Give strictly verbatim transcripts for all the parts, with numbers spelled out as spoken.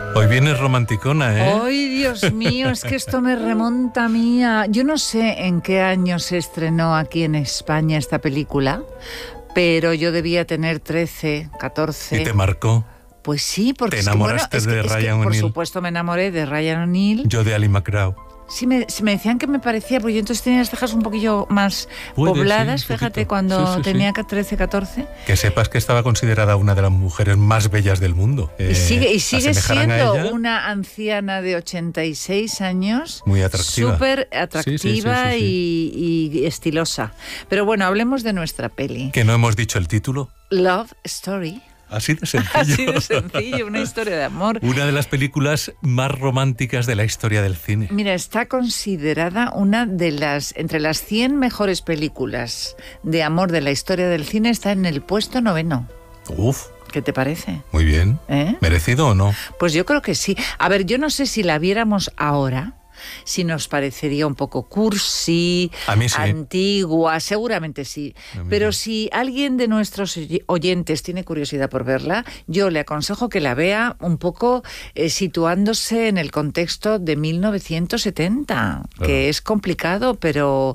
Hoy vienes romanticona, ¿eh? Ay, Dios mío, es que esto me remonta a mí a... Yo no sé en qué año se estrenó aquí en España esta película, pero yo debía tener trece, catorce... ¿Y te marcó? Pues sí, porque... ¿Te enamoraste es que, bueno, es de que, Ryan es que, O'Neal? Por supuesto me enamoré de Ryan O'Neal. Yo de Ali MacGraw. Sí, me, sí, me decían que me parecía, porque yo entonces tenía las cejas un poquillo más Puede, pobladas, sí, un fíjate, poquito. cuando Sí, sí, tenía sí. trece, catorce. Que sepas que estaba considerada una de las mujeres más bellas del mundo. Y sigue, y sigue asemejarán a siendo ella, una anciana de ochenta y seis años. Muy atractiva. Súper atractiva Sí, sí, sí, sí, sí. Y, y estilosa. Pero bueno, hablemos de nuestra peli. Que no hemos dicho el título. Love Story. Así de sencillo. Así de sencillo, una historia de amor. Una de las películas más románticas de la historia del cine. Mira, está considerada una de las, entre las cien mejores películas de amor de la historia del cine, está en el puesto noveno. Uf, ¿Qué te parece? muy bien. ¿Eh? ¿Merecido o no? Pues yo creo que sí. A ver, yo no sé si la viéramos ahora, si nos parecería un poco cursi, A mí sí. antigua, seguramente sí. A mí Pero sí. si alguien de nuestros oy- oyentes tiene curiosidad por verla, yo le aconsejo que la vea un poco eh, situándose en el contexto de mil novecientos setenta, Claro. que es complicado, pero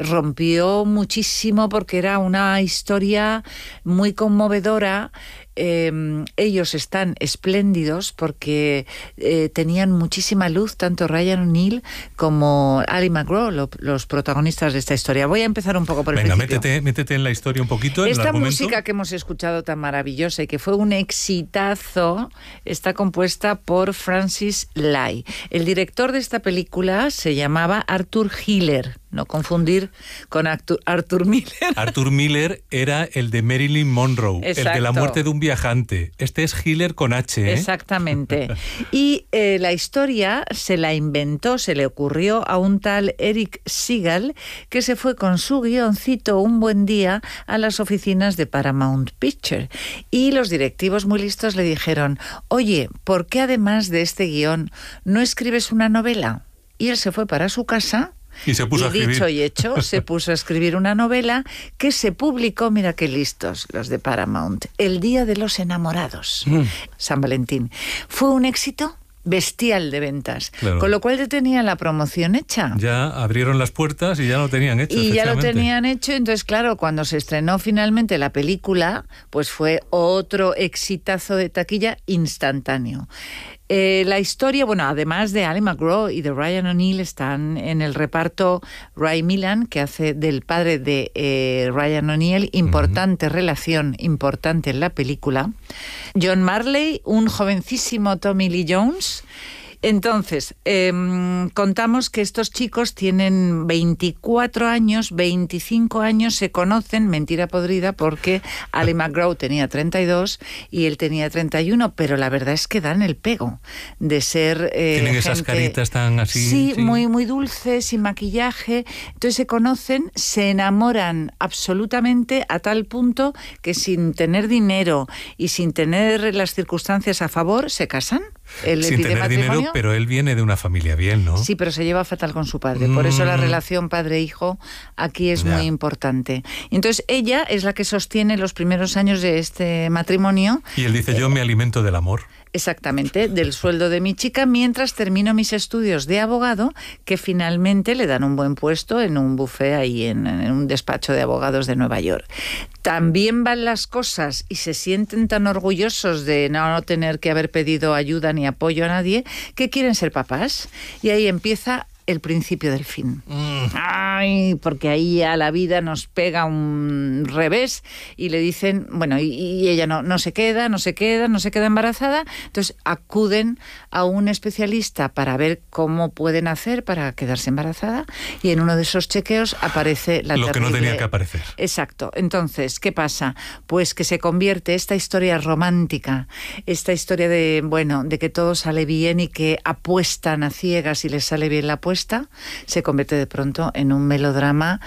rompió muchísimo porque era una historia muy conmovedora. Eh, ellos están espléndidos porque eh, tenían muchísima luz, tanto Ryan O'Neal como Ali MacGraw, lo, los protagonistas de esta historia. Voy a empezar un poco por el Venga, principio. métete, métete en la historia un poquito, en el Esta argumento. música que hemos escuchado tan maravillosa y que fue un exitazo está compuesta por Francis Lai. El director de esta película se llamaba Arthur Hiller, no confundir con Arthur, Arthur Miller. Arthur Miller era el de Marilyn Monroe, el de la Exacto. muerte de un viajante. Este es Hiller con H, ¿eh? Exactamente. Y eh, la historia se la inventó, se le ocurrió a un tal Eric Segal, que se fue con su guioncito un buen día a las oficinas de Paramount Picture. Y los directivos muy listos le dijeron, oye, ¿por qué además de este guión no escribes una novela? Y él se fue para su casa. Y se puso y a escribir. dicho y hecho, se puso a escribir una novela que se publicó, mira qué listos los de Paramount, El Día de los Enamorados, Mm. San Valentín. Fue un éxito bestial de ventas, Claro. con lo cual ya tenían la promoción hecha. Ya abrieron las puertas y ya lo tenían hecho. Y ya lo efectivamente. tenían hecho, entonces claro, cuando se estrenó finalmente la película, pues fue otro exitazo de taquilla instantáneo. Eh, la historia, bueno, además de Ali MacGraw y de Ryan O'Neal, están en el reparto Ray Milland, que hace del padre de eh, Ryan O'Neal, importante uh-huh. relación, importante en la película. John Marley, un jovencísimo Tommy Lee Jones. Entonces, eh, contamos que estos chicos tienen veinticuatro años, veinticinco años, se conocen, mentira podrida, porque Ali MacGraw tenía treinta y dos y él tenía treinta y uno, pero la verdad es que dan el pego de ser eh, Tienen gente, esas caritas tan así. Sí, sí, muy, muy dulces, sin maquillaje. Entonces se conocen, se enamoran absolutamente a tal punto que sin tener dinero y sin tener las circunstancias a favor, se casan. El sin tener dinero, pero él viene de una familia bien, ¿no? Sí, pero se lleva fatal con su padre. Por eso la relación padre-hijo aquí es Ya. muy importante. Entonces ella es la que sostiene los primeros años de este matrimonio. Y él dice, yo me alimento del amor. Exactamente, del sueldo de mi chica, mientras termino mis estudios de abogado, que finalmente le dan un buen puesto en un buffet ahí, en, en un despacho de abogados de Nueva York. También van las cosas y se sienten tan orgullosos de no tener que haber pedido ayuda ni apoyo a nadie, que quieren ser papás. Y ahí empieza el principio del fin. Mm. Ay, porque ahí a la vida nos pega un revés y le dicen, bueno, y, y ella no, no se queda, no se queda, no se queda embarazada. Entonces acuden a un especialista para ver cómo pueden hacer para quedarse embarazada y en uno de esos chequeos aparece la Lo terrible... que no tenía que aparecer. Exacto. Entonces, ¿qué pasa? Pues que se convierte esta historia romántica, esta historia de, bueno, de que todo sale bien y que apuestan a ciegas y les sale bien la apuesta, se convierte de pronto en un melodrama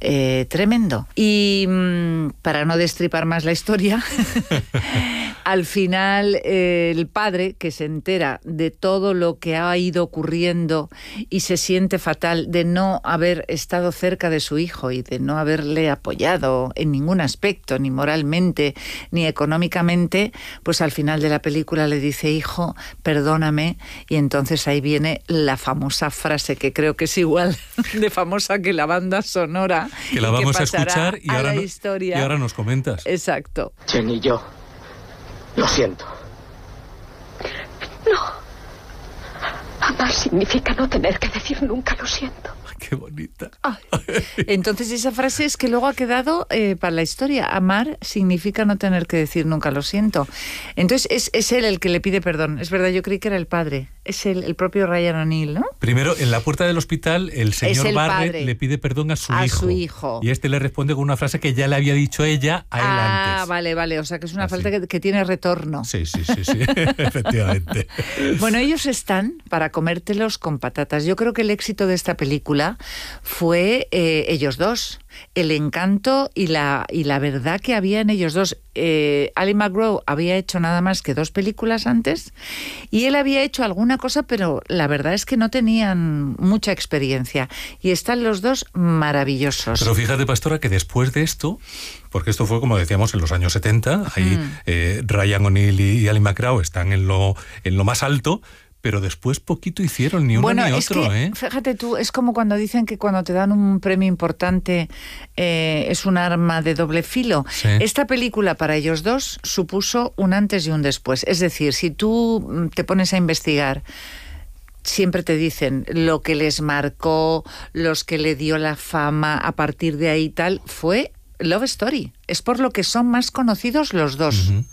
eh, tremendo. Y mmm, para no destripar más la historia, al final eh, el padre, que se entera de todo lo que ha ido ocurriendo y se siente fatal de no haber estado cerca de su hijo y de no haberle apoyado en ningún aspecto, ni moralmente, ni económicamente, pues al final de la película le dice: hijo, perdóname. Y entonces ahí viene la famosa frase, que creo que es igual de famosa que la banda sonora, que la vamos a escuchar y a ahora, la no, historia. y ahora nos comentas. Exacto. Jenny, yo lo siento. No. Amar significa no tener que decir nunca lo siento. Qué bonita. Ay. Entonces esa frase es que luego ha quedado eh, para la historia. Amar significa no tener que decir nunca lo siento. Entonces es, es él el que le pide perdón. Es verdad, yo creí que era el padre. Es el, el propio Ryan O'Neill, ¿no? Primero, en la puerta del hospital, el señor el Barrett padre. le pide perdón a su A hijo. su hijo. Y este le responde con una frase que ya le había dicho ella a él ah, antes. vale, vale. O sea que es una Así. falta que, que tiene retorno. Sí, sí, sí, sí. Efectivamente. Bueno, ellos están para comértelos con patatas. Yo creo que el éxito de esta película fue eh, ellos dos. El encanto y la, y la verdad que había en ellos dos. Eh, Ali MacGraw había hecho nada más que dos películas antes y él había hecho alguna cosa, pero la verdad es que no tenían mucha experiencia. Y están los dos maravillosos. Pero fíjate, Pastora, que después de esto, porque esto fue, como decíamos, en los años setenta, ahí Mm. eh, Ryan O'Neill y, y Ali MacGraw están en lo, en lo más alto, pero después poquito hicieron, ni uno bueno, ni es otro, que, ¿eh? fíjate tú, es como cuando dicen que cuando te dan un premio importante eh, es un arma de doble filo. Sí. Esta película para ellos dos supuso un antes y un después. Es decir, si tú te pones a investigar, siempre te dicen lo que les marcó, los que le dio la fama a partir de ahí tal, fue Love Story. Es por lo que son más conocidos los dos. Uh-huh.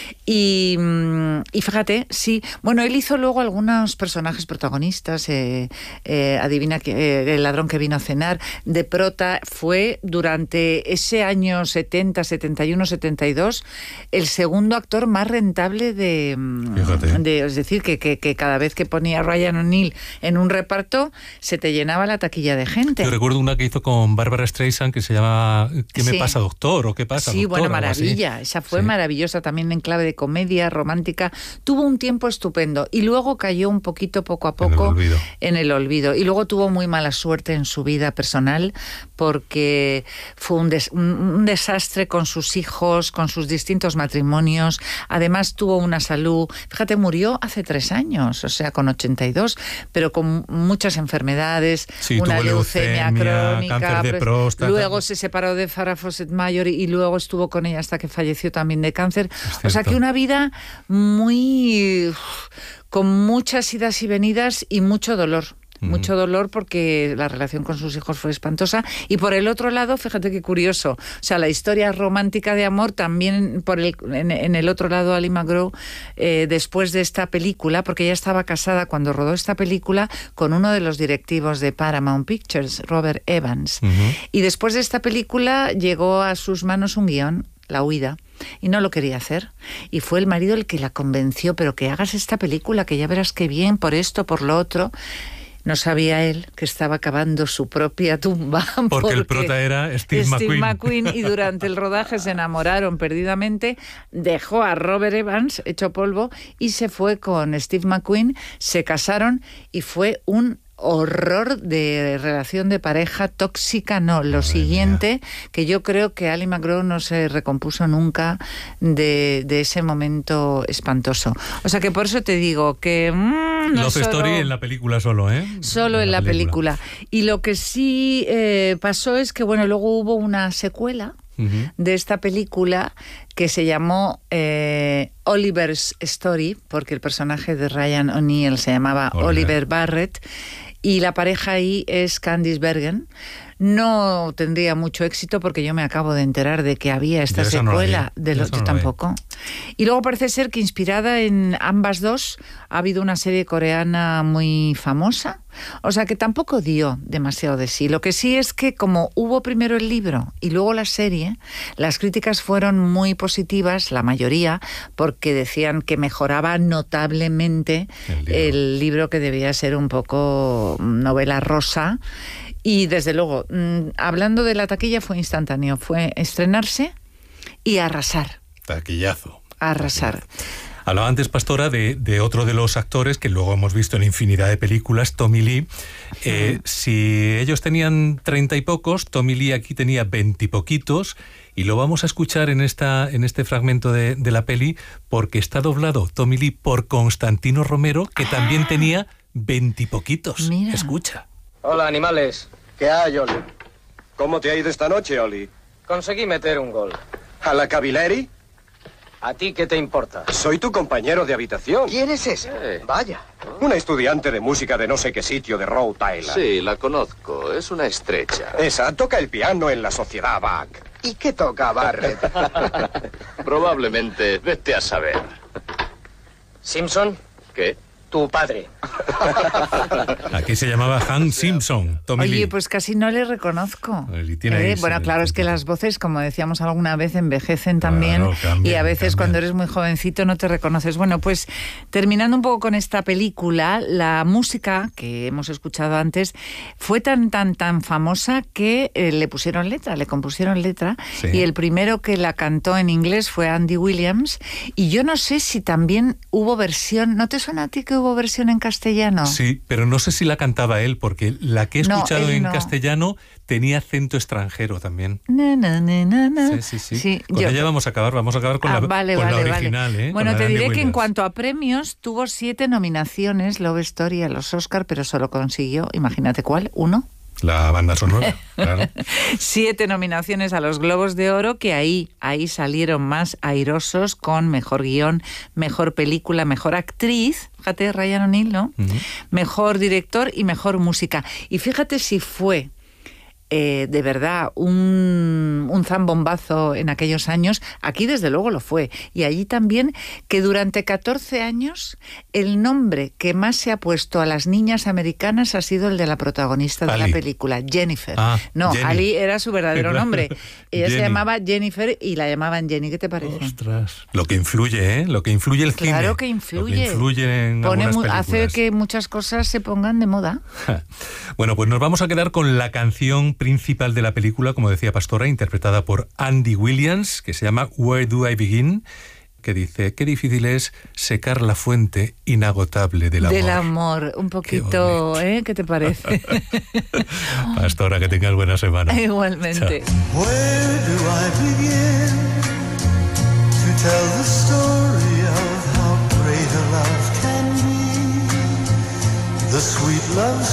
Y, y fíjate, sí, bueno, él hizo luego algunos personajes protagonistas, eh, eh, adivina que eh, el ladrón que vino a cenar, de prota, fue durante ese año setenta, setenta y uno, setenta y dos el segundo actor más rentable de, de es decir, que, que, que cada vez que ponía Ryan O'Neill en un reparto se te llenaba la taquilla de gente. Yo recuerdo una que hizo con Barbara Streisand que se llama ¿Qué me sí. pasa, doctor? ¿O qué pasa, Sí, doctor? bueno, maravilla, esa fue sí. maravillosa también en clave de comedia romántica. Tuvo un tiempo estupendo y luego cayó un poquito poco a poco en el olvido. En el olvido. Y luego tuvo muy mala suerte en su vida personal porque fue un, des, un, un desastre con sus hijos, con sus distintos matrimonios. Además tuvo una salud, fíjate, murió hace tres años, o sea, con ochenta y dos, pero con muchas enfermedades, sí, una tuvo leucemia, leucemia crónica, cáncer de próstata. Luego se separó de Farrah Fawcett Mayor y luego estuvo con ella hasta que falleció también de cáncer. O sea que una vida muy con muchas idas y venidas y mucho dolor. Mm. Mucho dolor porque la relación con sus hijos fue espantosa. Y por el otro lado, fíjate qué curioso, o sea, la historia romántica de amor también por el, en, en el otro lado, Ali MacGraw, eh, después de esta película, porque ella estaba casada cuando rodó esta película con uno de los directivos de Paramount Pictures, Robert Evans. Uh-huh. Y después de esta película llegó a sus manos un guión, La huida, y no lo quería hacer. Y fue el marido el que la convenció, pero que hagas esta película, que ya verás qué bien, por esto, por lo otro. No sabía él que estaba cavando su propia tumba. Porque, porque el prota era Steve, Steve McQueen. McQueen. Y durante el rodaje se enamoraron perdidamente, dejó a Robert Evans hecho polvo y se fue con Steve McQueen, se casaron y fue un horror de relación de pareja tóxica, no, lo Madre siguiente, mía. Que yo creo que Ali MacGraw no se recompuso nunca de, de ese momento espantoso. O sea que por eso te digo que... Mmm, no Love solo, Story en la película solo, ¿eh? Solo en, en la, la película. película. Y lo que sí eh, pasó es que, bueno, luego hubo una secuela uh-huh. de esta película que se llamó eh, Oliver's Story, porque el personaje de Ryan O'Neill se llamaba Oliver, Oliver Barrett, y la pareja ahí es Candice Bergen. No tendría mucho éxito porque yo me acabo de enterar de que había esta de secuela, no de lo yo no tampoco. Y luego parece ser que inspirada en ambas dos ha habido una serie coreana muy famosa, o sea que tampoco dio demasiado de sí. Lo que sí es que como hubo primero el libro y luego la serie, las críticas fueron muy positivas, la mayoría, porque decían que mejoraba notablemente el libro, el libro que debía ser un poco novela rosa. Y desde luego, mmm, hablando de la taquilla, fue instantáneo. Fue estrenarse y arrasar. Taquillazo. Arrasar. Taquillazo. Hablaba antes, Pastora, de, de otro de los actores que luego hemos visto en infinidad de películas, Tommy Lee. Eh, si ellos tenían treinta y pocos, Tommy Lee aquí tenía veintipoquitos, y lo vamos a escuchar en esta en este fragmento de, de la peli, porque está doblado Tommy Lee por Constantino Romero, que también tenía veintipoquitos. Mira. Escucha. Hola, animales. ¿Qué hay, Oli? ¿Cómo te ha ido esta noche, Oli? Conseguí meter un gol. ¿A la Cavilleri? ¿A ti qué te importa? Soy tu compañero de habitación. ¿Quién es ese? Eh. Vaya. Una estudiante de música de no sé qué sitio de Rhode Island. Sí, la conozco. Es una estrecha. Esa toca el piano en la sociedad Bach. ¿Y qué toca Barrett? Probablemente. Vete a saber. ¿Simpson? ¿Qué? Tu padre. Aquí se llamaba Hank Simpson, Tommy Lee. Oye, pues casi no le reconozco. Y tiene ahí Eh, bueno, ese- claro, es que las voces, como decíamos alguna vez, envejecen también. Claro, cambian, y a veces cambian. cuando eres muy jovencito no te reconoces. Bueno, pues terminando un poco con esta película, la música que hemos escuchado antes fue tan, tan, tan famosa que eh, le pusieron letra, le compusieron letra. Sí. Y el primero que la cantó en inglés fue Andy Williams. Y yo no sé si también hubo versión, ¿no te suena a ti que hubo versión en castellano? Sí, pero no sé si la cantaba él, porque la que he No, escuchado él en no. castellano tenía acento extranjero también. Na, na, na, na, na. Sí, sí, sí. con yo- ella vamos a acabar, vamos a acabar con, Ah, la, vale, con vale, la vale. original, ¿eh? Bueno, Con la te de Andy diré que en Williams. cuanto a premios tuvo siete nominaciones Love Story a los Oscar, pero solo consiguió, imagínate cuál, uno. La banda sonora, claro. Siete nominaciones a los Globos de Oro, que ahí, ahí salieron más airosos con mejor guión, mejor película, mejor actriz, fíjate, Ryan O'Neill, ¿no? Ujú. Mejor director y mejor música. Y fíjate si fue eh, de verdad un, un zambombazo en aquellos años, aquí desde luego lo fue, y allí también, que durante catorce años el nombre que más se ha puesto a las niñas americanas ha sido el de la protagonista de Ali. la película, Jennifer. Ah, no, Jenny. Ali era su verdadero Claro. nombre. Ella Jenny. se llamaba Jennifer y la llamaban Jenny. ¿Qué te parece? Ostras. Lo que influye, ¿eh? Lo que influye el cine. Claro que Lo influye. que influye en Pone algunas mu- películas. hace que muchas cosas se pongan de moda. Bueno, pues nos vamos a quedar con la canción principal de la película, como decía Pastora, interpretada por Andy Williams, que se llama Where Do I Begin?, que dice, qué difícil es secar la fuente inagotable del amor. Del amor, un poquito, bonito. ¿eh? ¿Qué te parece? Pastora, que tengas buena semana. Igualmente. Where do I begin to tell the story of how great a love can be? The sweet love